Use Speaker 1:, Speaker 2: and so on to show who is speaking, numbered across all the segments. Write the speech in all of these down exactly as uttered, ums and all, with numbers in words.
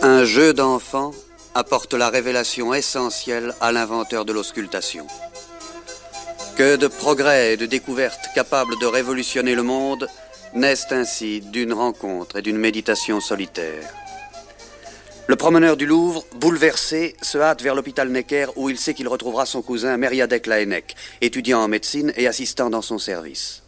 Speaker 1: Un jeu d'enfant apporte la révélation essentielle à l'inventeur de l'auscultation. Que de progrès et de découvertes capables de révolutionner le monde naissent ainsi d'une rencontre et d'une méditation solitaire. Le promeneur du Louvre, bouleversé, se hâte vers l'hôpital Necker où il sait qu'il retrouvera son cousin Meriadec Laennec, étudiant en médecine et assistant dans son service.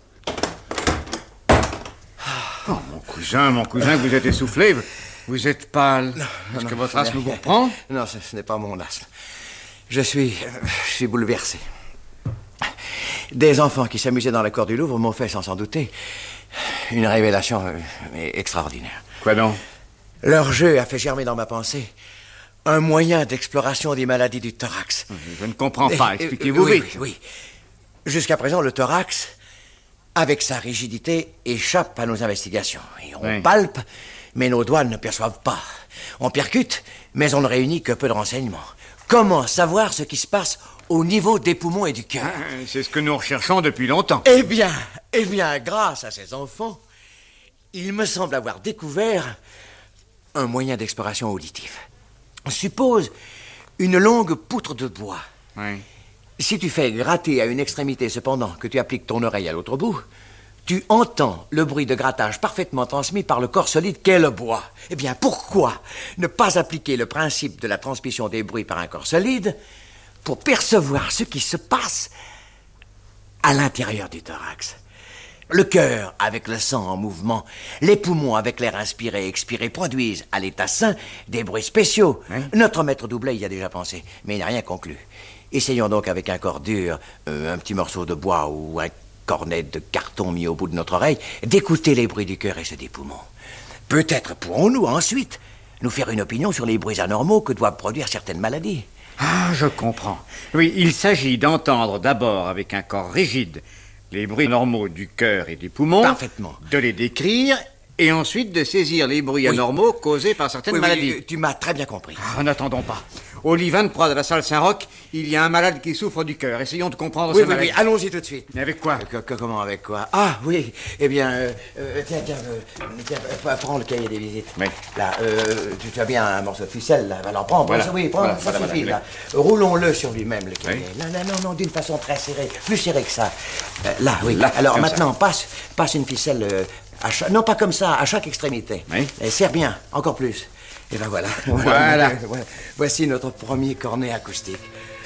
Speaker 2: Oh, mon cousin, mon cousin, vous êtes essoufflé. Vous êtes pâle. Est-ce que votre asthme vous reprend?
Speaker 3: Non, ce, ce n'est pas mon asthme. Je suis... je suis bouleversé. Des enfants qui s'amusaient dans la cour du Louvre m'ont fait, sans s'en douter, une révélation euh, extraordinaire.
Speaker 2: Quoi donc?
Speaker 3: Leur jeu a fait germer dans ma pensée un moyen d'exploration des maladies du thorax.
Speaker 2: Je ne comprends pas. Expliquez-vous
Speaker 3: oui,
Speaker 2: vite.
Speaker 3: Oui, oui. Jusqu'à présent, le thorax, avec sa rigidité, échappe à nos investigations. Et on
Speaker 2: oui.
Speaker 3: palpe, mais nos doigts ne perçoivent pas. On percute, mais on ne réunit que peu de renseignements. Comment savoir ce qui se passe au niveau des poumons et du cœur?
Speaker 2: C'est ce que nous recherchons depuis longtemps.
Speaker 3: Eh bien, eh bien, grâce à ces enfants, il me semble avoir découvert un moyen d'exploration auditive. Suppose une longue poutre de bois.
Speaker 2: Oui.
Speaker 3: Si tu fais gratter à une extrémité cependant que tu appliques ton oreille à l'autre bout, tu entends le bruit de grattage parfaitement transmis par le corps solide qu'est le bois. Eh bien, pourquoi ne pas appliquer le principe de la transmission des bruits par un corps solide pour percevoir ce qui se passe à l'intérieur du thorax? Le cœur avec le sang en mouvement, les poumons avec l'air inspiré et expiré produisent à l'état sain des bruits spéciaux. Hein? Notre maître Doublet y a déjà pensé, mais il n'a rien conclu. Essayons donc avec un corps dur, euh, un petit morceau de bois ou un cornet de carton mis au bout de notre oreille, d'écouter les bruits du cœur et ceux des poumons. Peut-être pourrons-nous ensuite nous faire une opinion sur les bruits anormaux que doivent produire certaines maladies.
Speaker 2: Ah, je comprends. Oui, il s'agit d'entendre d'abord avec un corps rigide les bruits normaux du cœur et des poumons.
Speaker 3: Parfaitement.
Speaker 2: De les décrire et ensuite de saisir les bruits oui. anormaux causés par certaines
Speaker 3: oui,
Speaker 2: maladies.
Speaker 3: Oui, tu m'as très bien compris.
Speaker 2: Ah, n'attendons pas. Au lit vingt-trois de la salle Saint-Roch, il y a un malade qui souffre du cœur. Essayons de comprendre
Speaker 3: oui,
Speaker 2: ce
Speaker 3: oui,
Speaker 2: maladie.
Speaker 3: Oui, allons-y tout de suite.
Speaker 2: Mais avec quoi?
Speaker 3: euh, que, Comment avec quoi? Ah, oui. Eh bien, euh, euh, tiens, tiens, euh, tiens, euh, prends le cahier des visites.
Speaker 2: Oui.
Speaker 3: Là, euh, tu, tu as bien un morceau de ficelle, là. Alors, prends,
Speaker 2: voilà.
Speaker 3: prends, oui, prends,
Speaker 2: voilà,
Speaker 3: ça
Speaker 2: voilà,
Speaker 3: suffit,
Speaker 2: voilà,
Speaker 3: là. Oui. Roulons-le sur lui-même, le cahier.
Speaker 2: Oui.
Speaker 3: Là, là, non, non, d'une façon très serrée. Plus serrée que ça. Euh, là, oui.
Speaker 2: Là,
Speaker 3: alors,
Speaker 2: comme
Speaker 3: maintenant,
Speaker 2: ça.
Speaker 3: passe, passe une ficelle... Euh, à chaque... Non, pas comme ça, à chaque extrémité.
Speaker 2: Oui.
Speaker 3: Et serre bien, encore plus. Et ben voilà.
Speaker 2: Voilà.
Speaker 3: Voici notre premier cornet acoustique.